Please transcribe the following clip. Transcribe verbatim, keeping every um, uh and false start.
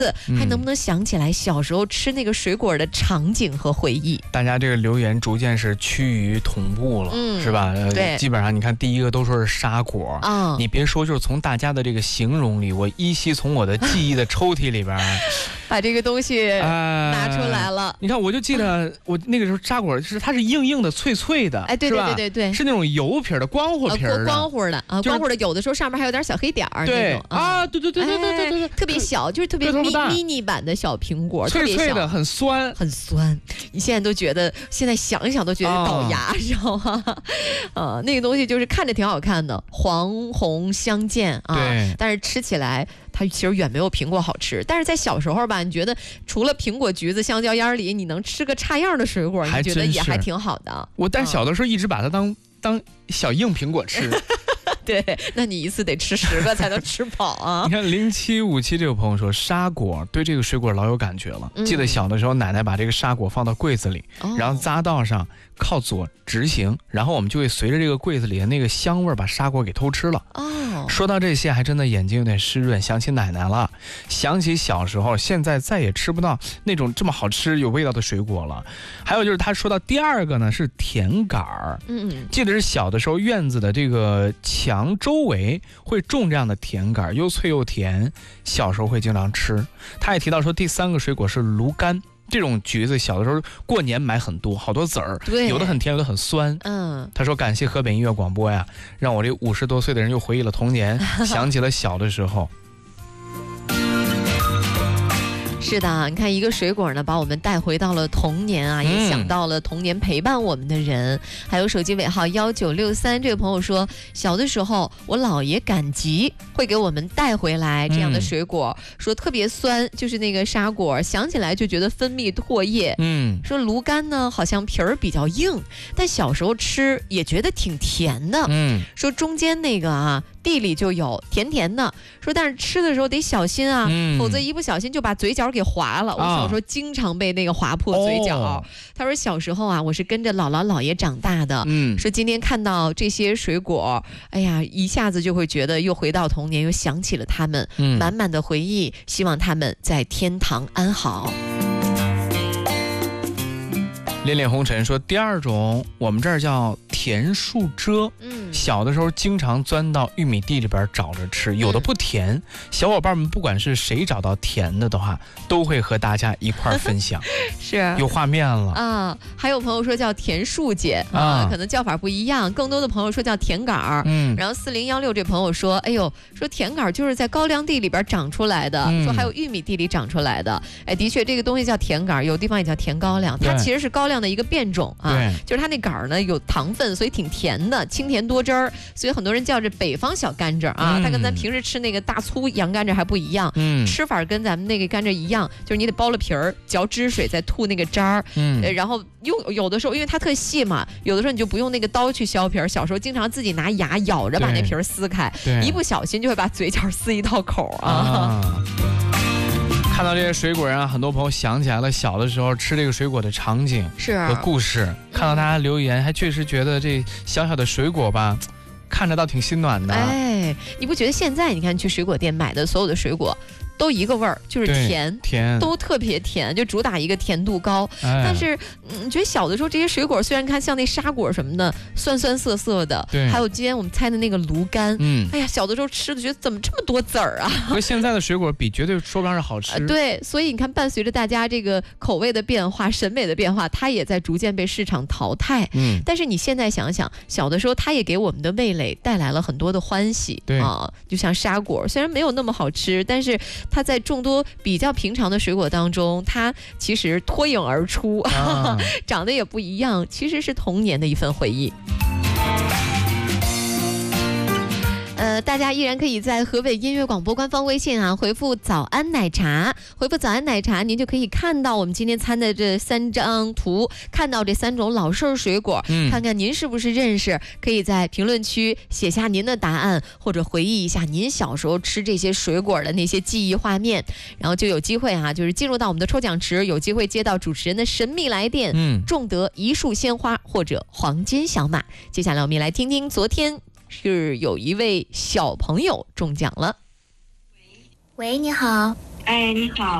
还能不能想起来小时候吃那个水果的场景和回忆？ 大家这个留言逐渐是趋于同步了，嗯、是吧？呃、 对， 基本上你看第一个都说是沙果啊、嗯，你别说，就是从大家的这个形容里，我依稀从我的记忆的抽屉里边把这个东西拿出来了。呃、 你看，我就记得我那个时候沙果是它是硬硬的、脆脆的， 哎，对对对对对， 是那种油皮的、光乎皮的、 呃、光乎的啊，就是、光乎的，有的时候上面还有点小黑点儿， 对那种啊，对对对对对对对对， 特别小，就是特别迷迷你版的小苹果， 脆脆的，很酸， 很酸。你现在都觉得，现在想一想都觉得倒牙，知道吗？呃，那个东西就是看着挺好看的，黄红相间啊， 对， 但是吃起来它其实远没有苹果好吃。但是在小时候吧，你觉得除了苹果、橘子、香蕉、烟里，你能吃个差样的水果，你觉得也还挺好的。 我但小的时候一直把它当、嗯、当小硬苹果吃。 对，那你一次得吃十个才能吃饱啊！ 你看零七五七这个朋友说，沙果对这个水果老有感觉了。嗯、记得小的时候，奶奶把这个沙果放到柜子里，哦、然后匝道上靠左直行，然后我们就会随着这个柜子里的那个香味把沙果给偷吃了。哦，说到这些，还真的眼睛有点湿润，想起奶奶了，想起小时候，现在再也吃不到那种这么好吃有味道的水果了。还有就是他说到第二个呢是甜杆儿，嗯，记得是小的时候院子的这个墙周围会种这样的甜杆，又脆又甜，小时候会经常吃。他也提到说第三个水果是芦柑，这种橘子小的时候过年买很多，好多籽儿，有的很甜，有的很酸。嗯，他说感谢河北音乐广播呀，让我这五十多岁的人又回忆了童年，想起了小的时候。 是的，你看一个水果呢，把我们带回到了童年啊，也想到了童年陪伴我们的人。嗯、还有手机尾号幺九六三这个朋友说，小的时候我姥爷赶集会给我们带回来这样的水果，嗯、说特别酸，就是那个沙果，想起来就觉得分泌唾液。嗯，说芦柑呢好像皮儿比较硬，但小时候吃也觉得挺甜的。嗯，说中间那个啊。地里就有甜甜的，说但是吃的时候得小心啊，嗯、否则一不小心就把嘴角给划了。啊、我小时候经常被那个划破嘴角。哦、他说小时候啊，我是跟着姥姥姥爷长大的。嗯，说今天看到这些水果，哎呀，一下子就会觉得又回到童年，又想起了他们，嗯、满满的回忆，希望他们在天堂安好。 恋恋红尘说，第二种我们这儿叫甜树遮，嗯，小的时候经常钻到玉米地里边找着吃，有的不甜，嗯、小伙伴们不管是谁找到甜的的话，都会和大家一块分享。 是有画面了啊！还有朋友说叫甜树姐啊，可能叫法不一样。更多的朋友说叫甜杆儿，嗯，然后四零幺六这朋友说，哎呦，说甜杆儿就是在高粱地里边长出来的，嗯、说还有玉米地里长出来的。哎，的确这个东西叫甜杆儿，有地方也叫甜高粱，它其实是高粱的一个变种啊，就是它那杆儿呢有糖分，所以挺甜的，清甜多汁儿，所以很多人叫这北方小甘蔗啊，嗯、它跟咱平时吃那个大粗洋甘蔗还不一样，嗯，吃法跟咱们那个甘蔗一样，就是你得剥了皮儿，嚼汁水，再吐那个渣儿，嗯、呃，然后用有的时候因为它特细嘛，有的时候你就不用那个刀去削皮儿，小时候经常自己拿牙咬着把那皮儿撕开，一不小心就会把嘴角撕一道口啊。啊看到这些水果啊，很多朋友想起来了小的时候吃这个水果的场景和故事。看到大家留言，还确实觉得这小小的水果吧，看着倒挺心暖的。 哎，你不觉得现在你看去水果店买的所有的水果都一个味儿，就是甜， 甜都特别甜，就主打一个甜度高。哎、但是，你、嗯、觉得小的时候这些水果虽然看像那沙果什么的，酸酸涩涩的， 对， 还有今天我们猜的那个芦柑，嗯，哎呀，小的时候吃的觉得怎么这么多籽儿啊？ 和现在的水果比，绝对说不上是好吃。 呃、对，所以你看，伴随着大家这个口味的变化、审美的变化，它也在逐渐被市场淘汰。嗯，但是你现在想想，小的时候它也给我们的味蕾带来了很多的欢喜。 对啊，就像沙果，虽然没有那么好吃，但是它在众多比较平常的水果当中，它其实脱颖而出，啊、长得也不一样，其实是童年的一份回忆。呃，大家依然可以在河北音乐广播官方微信啊回复早安奶茶，回复早安奶茶，您就可以看到我们今天参的这三张图，看到这三种老式水果，嗯，看看您是不是认识，可以在评论区写下您的答案，或者回忆一下您小时候吃这些水果的那些记忆画面，然后就有机会啊，就是进入到我们的抽奖池，有机会接到主持人的神秘来电，嗯，中得一束鲜花或者黄金小马。接下来我们来听听昨天是有一位小朋友中奖了。 喂，你好。 哎，你好。